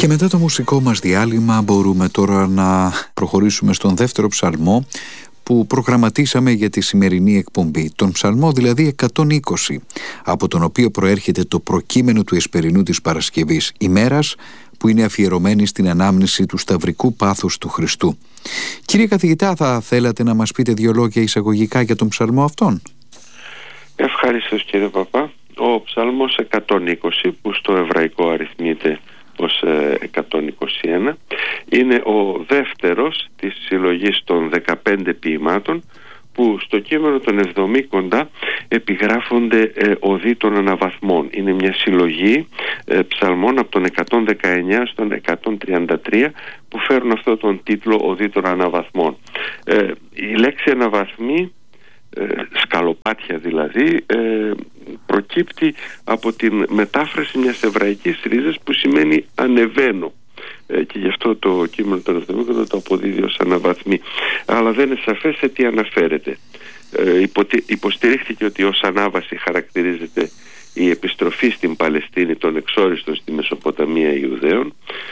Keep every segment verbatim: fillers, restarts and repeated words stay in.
Και μετά το μουσικό μας διάλειμμα μπορούμε τώρα να προχωρήσουμε στον δεύτερο ψαλμό που προγραμματίσαμε για τη σημερινή εκπομπή, τον ψαλμό δηλαδή εκατόν είκοσι, από τον οποίο προέρχεται το προκείμενο του εσπερινού της Παρασκευής ημέρας, που είναι αφιερωμένη στην ανάμνηση του σταυρικού πάθους του Χριστού. Κύριε καθηγητά, θα θέλατε να μας πείτε δύο λόγια εισαγωγικά για τον ψαλμό αυτόν? Ευχαριστώ κύριε Παπά. Ο ψαλμός εκατόν είκοσι, που στο εβραϊκό αριθμείται ως εκατόν είκοσι ένα, είναι ο δεύτερος της συλλογής των δεκαπέντε ποιημάτων, που στο κείμενο των εβδομήκοντα επιγράφονται ε, οδοί των αναβαθμών. Είναι μια συλλογή ε, ψαλμών από τον εκατόν δεκαεννιά στον εκατόν τριάντα τρία που φέρουν αυτό τον τίτλο οδοί των αναβαθμών. Ε, η λέξη αναβαθμή, ε, σκαλοπάτια δηλαδή, ε, προκύπτει από την μετάφραση μιας εβραϊκής ρίζας που σημαίνει ανεβαίνω. Και γι' αυτό το κείμενο των εβδομήκοντα το αποδίδει ως αναβαθμή. Αλλά δεν είναι σαφές σε τι αναφέρεται. Ε, υποτι... Υποστηρίχθηκε ότι ως ανάβαση χαρακτηρίζεται η επιστροφή στην Παλαιστίνη των εξόριστων στη Μεσοποταμία Ιουδαίων.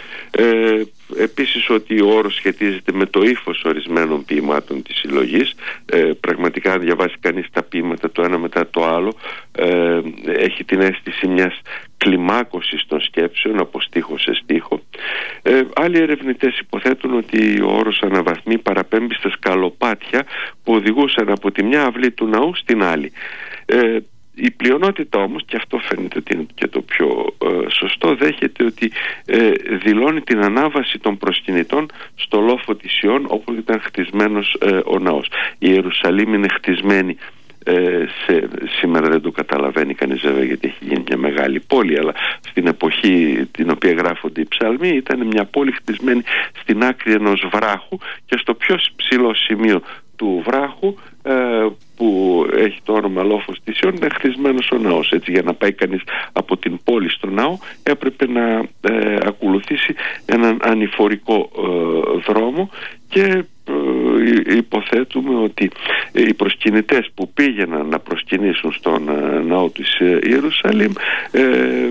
Ε, επίσης ότι ο όρος σχετίζεται με το ύφος ορισμένων ποιημάτων της συλλογής. ε, Πραγματικά αν διαβάσει κανείς τα ποίηματα το ένα μετά το άλλο, ε, έχει την αίσθηση μιας κλιμάκωσης των σκέψεων από στίχο σε στίχο. ε, Άλλοι ερευνητές υποθέτουν ότι ο όρος αναβαθμή παραπέμπει στα σκαλοπάτια που οδηγούσαν από τη μια αυλή του ναού στην άλλη. ε, Η πλειονότητα όμως, και αυτό φαίνεται ότι είναι και το πιο ε, σωστό, δέχεται ότι ε, δηλώνει την ανάβαση των προσκυνητών στο λόφο της Ιών, όπου ήταν χτισμένος ε, ο ναός. Η Ιερουσαλήμ είναι χτισμένη, ε, σε, σήμερα δεν το καταλαβαίνει κανείς βέβαια γιατί έχει γίνει μια μεγάλη πόλη, αλλά στην εποχή την οποία γράφονται οι ψαλμοί ήταν μια πόλη χτισμένη στην άκρη ενός βράχου, και στο πιο ψηλό σημείο του βράχου, ε, που έχει το όνομα λόφος της Ιών, είναι χτισμένος ο ναός. Έτσι, για να πάει κανείς από την πόλη στο ναό έπρεπε να ε, ακολουθήσει έναν ανηφορικό ε, δρόμο, και ε, υποθέτουμε ότι οι προσκυνητές που πήγαιναν να προσκυνήσουν στον ε, ναό της ε, Ιερουσαλήμ ε, ε,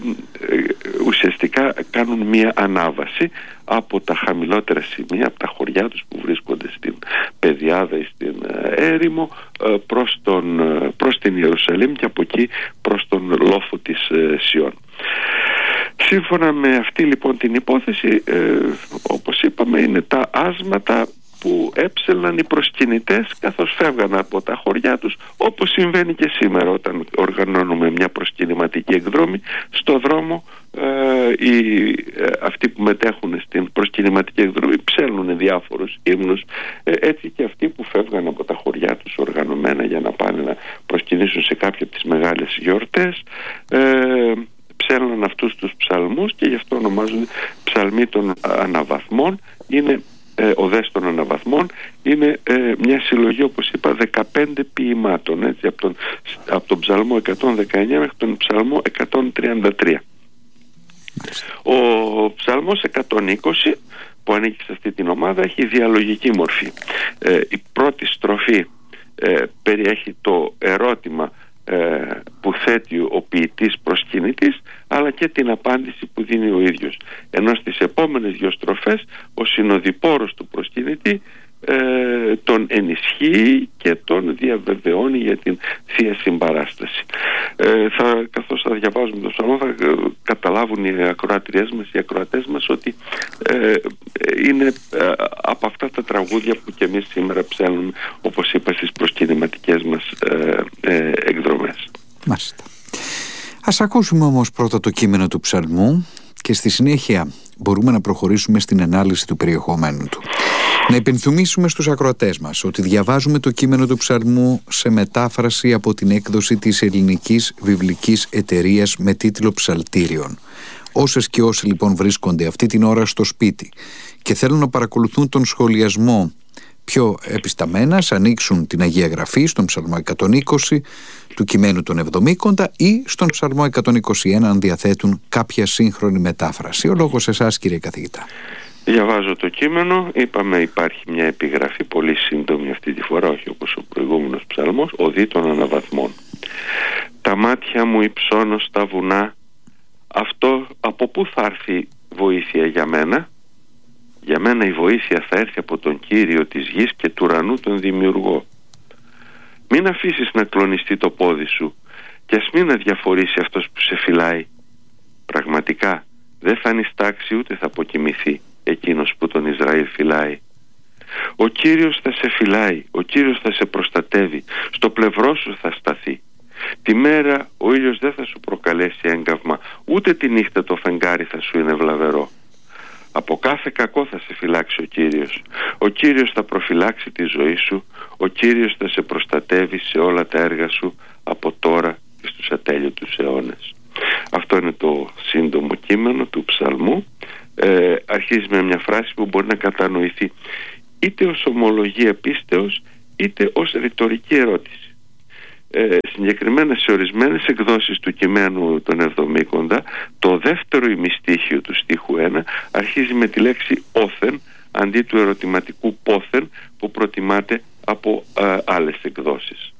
ουσιαστικά κάνουν μία ανάβαση από τα χαμηλότερα σημεία, από τα χωριά τους που βρίσκονται στην Πεδιάδα ή στην έρημο, προς, τον, προς την Ιερουσαλήμ, και από εκεί προς τον λόφο της Σιών. Σύμφωνα με αυτή λοιπόν την υπόθεση, ε, όπως είπαμε, είναι τα άσματα που έψελναν οι προσκυνητές καθώς φεύγαν από τα χωριά τους, όπως συμβαίνει και σήμερα όταν οργανώνουμε μια προσκυνηματική εκδρομή. Στο δρόμο ε, οι, ε, αυτοί που μετέχουν στην προσκυνηματική εκδρομή ψέλνουν διάφορους ύμνους, ε, έτσι και αυτοί που φεύγαν από τα χωριά τους οργανωμένα για να πάνε να προσκυνήσουν σε κάποια από τις μεγάλες γιορτές, ε, ψέλναν αυτούς τους ψαλμούς, και γι' αυτό ονομάζονται ψαλμοί των αναβαθμών. Είναι Ε, οδές των αναβαθμών. Είναι ε, μια συλλογή, όπως είπα, δεκαπέντε ποιημάτων, έτσι, από τον, από τον ψαλμό εκατόν δεκαεννιά μέχρι τον ψαλμό εκατόν τριάντα τρία. Ο ψαλμός εκατόν είκοσι, που ανήκει σε αυτή την ομάδα, έχει διαλογική μορφή. Ε, η πρώτη στροφή ε, περιέχει το ερώτημα ε, που θέτει ο ποιητής προσκυνητής, αλλά και την απάντηση που δίνει ο ίδιος. Ενώ στις επόμενες δύο στροφές ο συνοδοιπόρος του προσκυνητή ε, τον ενισχύει και τον διαβεβαιώνει για την Θεία Συμπαράσταση. Ε, θα, καθώς θα διαβάζουμε το ψαλμό, θα ε, καταλάβουν οι ακροατριές μας, οι ακροατές μας, ότι ε, είναι ε, από αυτά τα τραγούδια που και εμείς σήμερα ψέλνουμε, όπως είπα, στις προσκυνηματικές μας ε, ε, εκδρομές. Μάλιστα. Ας ακούσουμε όμως πρώτα το κείμενο του ψαλμού, και στη συνέχεια μπορούμε να προχωρήσουμε στην ανάλυση του περιεχομένου του. Να υπενθυμίσουμε στους ακροατές μας ότι διαβάζουμε το κείμενο του ψαλμού σε μετάφραση από την έκδοση της Ελληνικής Βιβλικής Εταιρείας με τίτλο Ψαλτήριον. Όσες και όσοι λοιπόν βρίσκονται αυτή την ώρα στο σπίτι και θέλουν να παρακολουθούν τον σχολιασμό πιο επισταμένα, ανοίξουν την Αγία Γραφή στον ψαλμό εκατόν είκοσι του κειμένου των εβδομήκοντα ή στον ψαλμό εκατόν είκοσι ένα, αν διαθέτουν κάποια σύγχρονη μετάφραση. Ο λόγος σε εσάς, κύριε καθηγητά. Διαβάζω το κείμενο. Είπαμε, υπάρχει μια επιγραφή πολύ σύντομη αυτή τη φορά, όχι όπως ο προηγούμενος ψαλμός, οδοί των αναβαθμών. Τα μάτια μου υψώνω στα βουνά, αυτό από πού θα έρθει βοήθεια για μένα. Για μένα η βοήθεια θα έρθει από τον Κύριο της γης και του ουρανού τον Δημιουργό. Μην αφήσεις να κλονιστεί το πόδι σου και ας μην αδιαφορήσει αυτός που σε φυλάει. Πραγματικά δεν θα νηστάξει ούτε θα αποκοιμηθεί εκείνος που τον Ισραήλ φυλάει. Ο Κύριος θα σε φυλάει, ο Κύριος θα σε προστατεύει, στο πλευρό σου θα σταθεί. Τη μέρα ο ήλιος δεν θα σου προκαλέσει έγκαυμα, ούτε τη νύχτα το φεγγάρι θα σου είναι βλαβερό. Από κάθε κακό θα σε φυλάξει ο Κύριος. Ο Κύριος θα προφυλάξει τη ζωή σου, ο Κύριος θα σε προστατεύει σε όλα τα έργα σου από τώρα και στους ατέλειωτους αιώνες. Αυτό είναι το σύντομο κείμενο του ψαλμού. Ε, αρχίζει με μια φράση που μπορεί να κατανοηθεί είτε ως ομολογία πίστεως είτε ως ρητορική ερώτηση. Ε, συγκεκριμένα σε ορισμένες εκδόσεις του κειμένου των Εβδομήκοντα, το δεύτερο ημιστίχιο του στίχου ένα αρχίζει με τη λέξη όθεν αντί του ερωτηματικού πόθεν που προτιμάται από ε, άλλες εκδόσεις.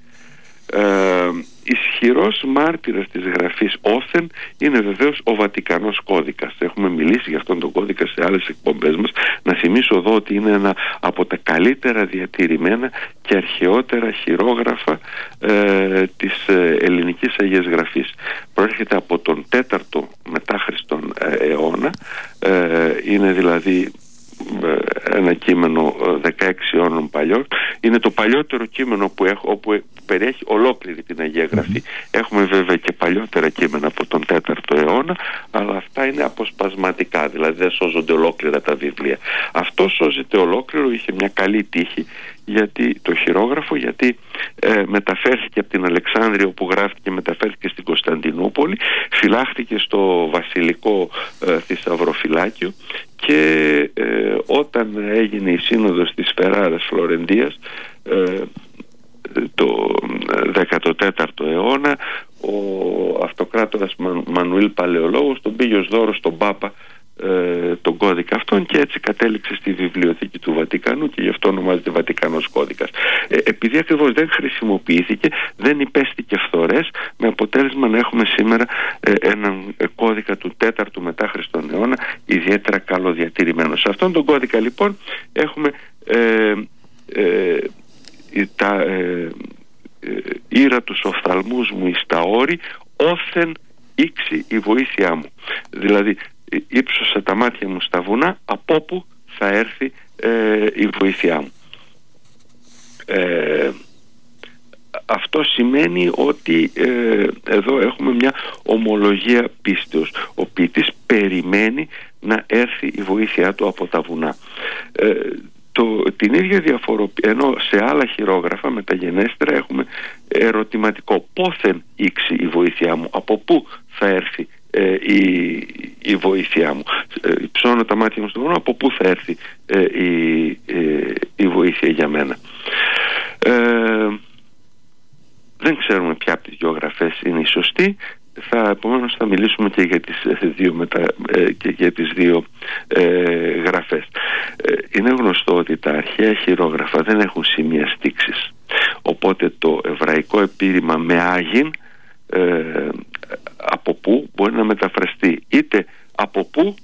Ε, ισχυρός μάρτυρας της γραφής όθεν είναι βεβαίως ο Βατικανός κώδικας. Έχουμε μιλήσει για αυτόν τον κώδικα σε άλλες εκπομπές μας. Να θυμίσω εδώ ότι είναι ένα από τα καλύτερα διατηρημένα και αρχαιότερα χειρόγραφα ε, της ε, ελληνικής Αγίας Γραφής. Προέρχεται από τον τέταρτο μετά Χριστόν ε, αιώνα. Ε, είναι δηλαδή ένα κείμενο δεκαέξι αιώνων παλιό. Είναι το παλιότερο κείμενο που έχω, όπου περιέχει ολόκληρη την Αγία Γραφή. Mm-hmm. Έχουμε βέβαια και παλιότερα κείμενα από τον τέταρτο αιώνα, αλλά αυτά είναι αποσπασματικά, δηλαδή δεν σώζονται ολόκληρα τα βιβλία. Αυτό σώζεται ολόκληρο, είχε μια καλή τύχη γιατί το χειρόγραφο, γιατί ε, μεταφέρθηκε από την Αλεξάνδρεια όπου γράφτηκε, μεταφέρθηκε στην Κωνσταντινούπολη, φυλάχτηκε στο βασιλικό ε, θησαυροφυλάκιο και ε, όταν έγινε η σύνοδος της Φεράρας Φλωρεντίας ε, το δέκατο τέταρτο αιώνα, ο αυτοκράτορας Μανουήλ Παλαιολόγος τον πήγε ως δώρο στον Πάπα ε, τον κώδικα αυτόν και έτσι κατέληξε στη βιβλιοθήκη του Βατικανού και γι' αυτό ονομάζεται Βατικανός κώδικας. Ε, επειδή ακριβώς δεν χρησιμοποιήθηκε, δεν υπέστηκε φθορές, με αποτέλεσμα να έχουμε σήμερα ε, έναν κώδικα του τέταρτου μετά Χριστόν αιώνα ιδιαίτερα καλοδιατηρημένο. Σε αυτόν τον κώδικα λοιπόν έχουμε ε, ε, τα ε, ε, ήρα τους οφθαλμούς μου εις τα όρη, όθεν ήξει η βοήθειά μου. Δηλαδή ύψωσα τα μάτια μου στα βουνά, από όπου θα έρθει ε, η βοήθειά μου. Ε, αυτό σημαίνει ότι ε, εδώ έχουμε μια ομολογία πίστεως. Ο ποιητής περιμένει να έρθει η βοήθειά του από τα βουνά. Ε, Το, την ίδια διαφοροποίηση, ενώ σε άλλα χειρόγραφα μεταγενέστερα έχουμε ερωτηματικό πόθεν ήξει η βοήθειά μου, από πού θα έρθει ε, η, η βοήθειά μου. Ε, ψώνω τα μάτια μου στο βουνό, από πού θα έρθει ε, η, ε, η βοήθεια για μένα. Ε, δεν ξέρουμε ποια από τις δυο γραφές είναι η σωστή. Θα, επομένως θα μιλήσουμε και για τις δύο, μετα, ε, και για τις δύο ε, γραφές. Ε, είναι γνωστό ότι τα αρχαία χειρόγραφα δεν έχουν σημεία στίξης. Οπότε το εβραϊκό επίρρημα με άγιν ε, από πού μπορεί να μεταφραστεί είτε από πού,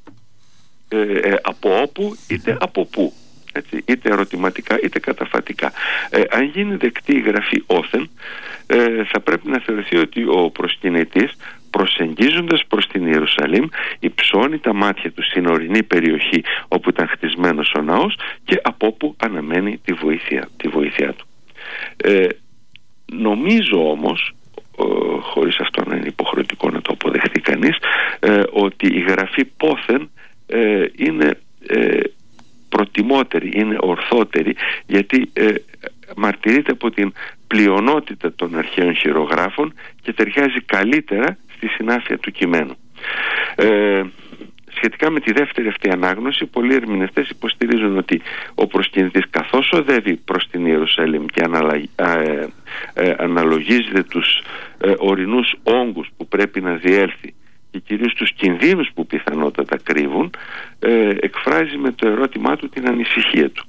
ε, ε, από όπου είτε από πού. Έτσι, είτε ερωτηματικά είτε καταφατικά. Ε, αν γίνει δεκτή η γραφή όθεν, ε, θα πρέπει να θεωρηθεί ότι ο προσκυνητής, προσεγγίζοντας προς την Ιερουσαλήμ, υψώνει τα μάτια του στην ορεινή περιοχή όπου ήταν χτισμένος ο ναός και από όπου αναμένει τη βοήθεια, τη βοήθειά του. Ε, νομίζω όμως, ε, χωρίς αυτό να είναι υποχρεωτικό να το αποδεχτεί κανείς, ε, ότι η γραφή πόθεν ε, είναι ε, προτιμότερη, είναι ορθότερη, γιατί ε, μαρτυρείται από την πλειονότητα των αρχαίων χειρογράφων και ταιριάζει καλύτερα στη συνάφεια του κειμένου. Ε, σχετικά με τη δεύτερη αυτή ανάγνωση, πολλοί ερμηνευτές υποστηρίζουν ότι ο προσκυνητής καθώς οδεύει προς την Ιερουσαλήμ και αναλα... ε, ε, αναλογίζεται τους ε, ορεινούς όγκους που πρέπει να διέλθει και κυρίως τους κινδύνους που πιθανότατα κρύβουν, ε, εκφράζει με το ερώτημά του την ανησυχία του.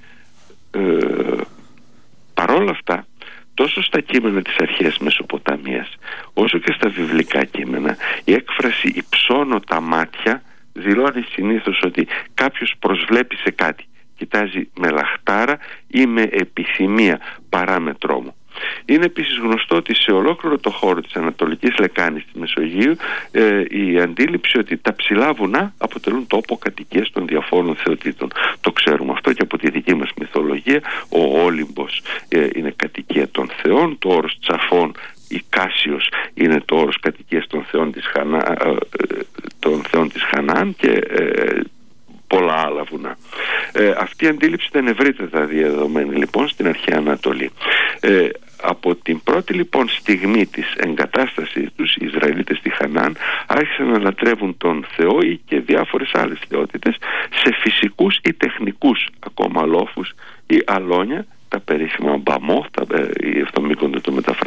Ε, παρόλα αυτά, τόσο στα κείμενα της αρχαίας Μεσοποταμίας όσο και στα βιβλικά κείμενα, η έκφραση «υψώνω τα μάτια» δηλώνει συνήθως ότι κάποιος προσβλέπει σε κάτι, κοιτάζει με λαχτάρα ή με επιθυμία παρά με τρόμο. Είναι επίσης γνωστό ότι σε ολόκληρο το χώρο της Ανατολικής Λεκάνης της Μεσογείου ε, η αντίληψη ότι τα ψηλά βουνά αποτελούν τόπο κατοικίας των διαφόρων θεοτήτων. Το ξέρουμε αυτό και από τη δική μας μυθολογία. Ο Όλυμπος ε, είναι κατοικία των θεών, το όρος Τσαφών η Κάσιος είναι το όρος κατοικίας των θεών της, Χανά, ε, των θεών της Χανάν και ε, πολλά άλλα βουνά. Ε, αυτή η αντίληψη ήταν ευρύτερα διαδεδομένη λοιπόν στην αρχαία Ανατολή. Ε, από την πρώτη λοιπόν στιγμή της εγκατάστασης τους, οι Ισραηλίτες στη Χανάν άρχισαν να λατρεύουν τον Θεό ή και διάφορες άλλες θεότητες σε φυσικούς ή τεχνικούς ακόμα λόφους ή αλόνια, τα περίφημα μπαμό, τα, οι ευθομήκονται το μεταφράζουν